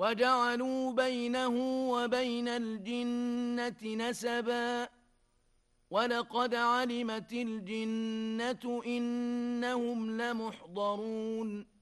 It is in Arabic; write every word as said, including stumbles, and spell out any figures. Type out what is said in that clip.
وجعلوا بينه وبين الجنة نسبا ولقد علمت الجنة إنهم لمحضرون